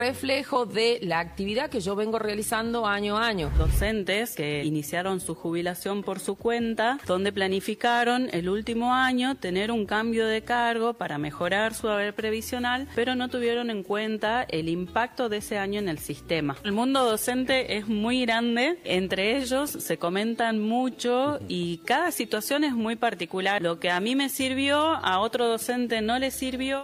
reflejo de la actividad que yo vengo realizando año a año. Docentes que iniciaron su jubilación por su cuenta, donde planificaron el último año tener un cambio de cargo para mejorar su haber previsional, pero no tuvieron en cuenta el impacto de ese año en el sistema. El mundo docente es muy grande, entre ellos se comentan mucho y cada situación es muy particular. Lo que a mí me sirvió, a otro docente no le sirvió.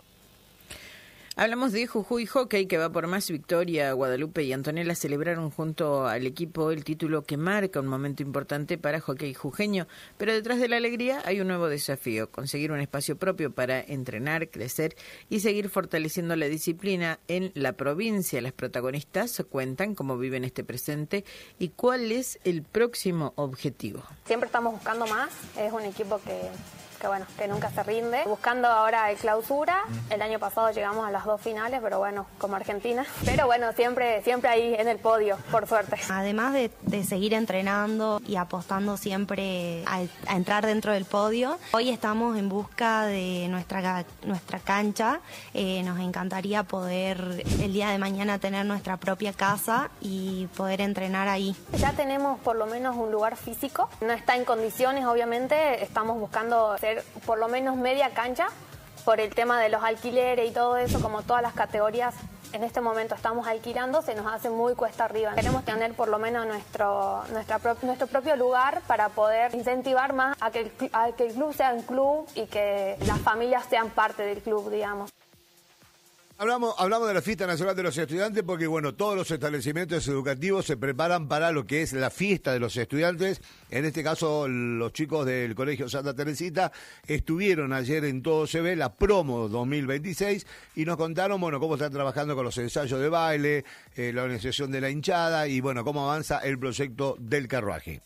Hablamos de Jujuy Hockey, que va por más. Victoria, Guadalupe y Antonella celebraron junto al equipo el título que marca un momento importante para hockey jujeño. Pero detrás de la alegría hay un nuevo desafío: conseguir un espacio propio para entrenar, crecer y seguir fortaleciendo la disciplina en la provincia. Las protagonistas cuentan cómo viven este presente y cuál es el próximo objetivo. Siempre estamos buscando más. Es un equipo que nunca se rinde. Buscando ahora el clausura. El año pasado llegamos a las 2 finales, pero bueno, como Argentina. Pero bueno, siempre ahí en el podio, por suerte. Además de seguir entrenando y apostando siempre a entrar dentro del podio, hoy estamos en busca de nuestra cancha. Nos encantaría poder el día de mañana tener nuestra propia casa y poder entrenar ahí. Ya tenemos por lo menos un lugar físico. No está en condiciones, obviamente. Estamos buscando por lo menos media cancha por el tema de los alquileres y todo eso. Como todas las categorías en este momento estamos alquilando, se nos hace muy cuesta arriba. Queremos tener por lo menos nuestro propio lugar para poder incentivar más a que el club sea un club y que las familias sean parte del club, digamos. Hablamos de la Fiesta Nacional de los Estudiantes porque, bueno, todos los establecimientos educativos se preparan para lo que es la fiesta de los estudiantes. En este caso, los chicos del Colegio Santa Teresita estuvieron ayer en Todo Se Ve, la promo 2026, y nos contaron, bueno, cómo están trabajando con los ensayos de baile, la organización de la hinchada y, bueno, cómo avanza el proyecto del carruaje.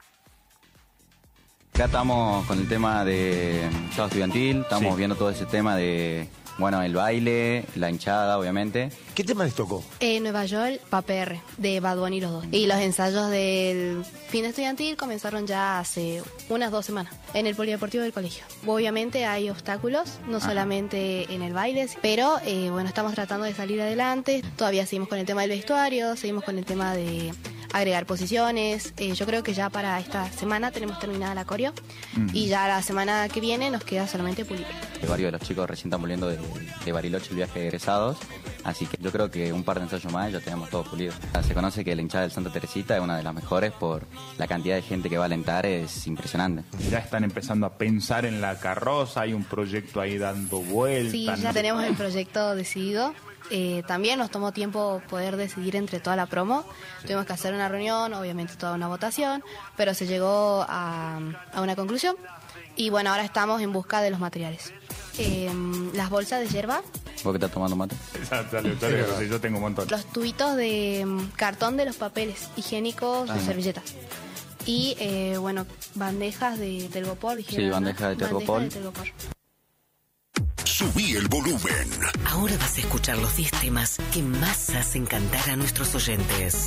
Acá estamos con el tema de show estudiantil, estamos viendo todo ese tema de... Bueno, el baile, la hinchada, obviamente. ¿Qué tema les tocó? Nueva York, PAPR, de Bad Bunny los dos. Y los ensayos del fin estudiantil comenzaron ya hace unas 2 semanas en el polideportivo del colegio. Obviamente hay obstáculos, no solamente en el baile, pero bueno, estamos tratando de salir adelante. Todavía seguimos con el tema del vestuario, seguimos con el tema de agregar posiciones. Yo creo que ya para esta semana tenemos terminada la coreo y ya la semana que viene nos queda solamente pulir. Varios de los chicos recién están volviendo de Bariloche el viaje de egresados, así que yo creo que un par de ensayos más ya tenemos todo pulido. Se conoce que la hinchada del Santa Teresita es una de las mejores por la cantidad de gente que va a alentar, es impresionante. Ya están empezando a pensar en la carroza, hay un proyecto ahí dando vueltas. Sí, ya tenemos el proyecto decidido. También nos tomó tiempo poder decidir entre toda la promo. Tuvimos que hacer una reunión, obviamente toda una votación, pero se llegó a una conclusión. Y bueno, ahora estamos en busca de los materiales. Las bolsas de yerba. ¿Vos que estás tomando mate? Sí, yo tengo un montón. Los tubitos de cartón de los papeles higiénicos o servilletas. Y bueno, bandejas de telgopor. Sí, bandejas de telgopor. Subí el volumen. Ahora vas a escuchar los 10 temas que más hacen cantar a nuestros oyentes.